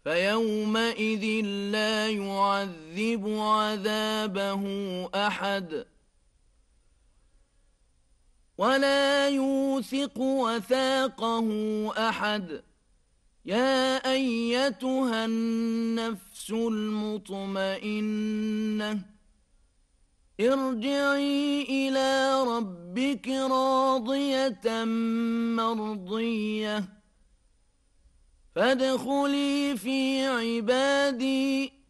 فيومئذ لا يعذب عذابه أحد ولا يوثق وثاقه أحد. يا أيتها النفس المطمئنة ارجعي إلى ربك راضية مرضية فادخلي في عبادي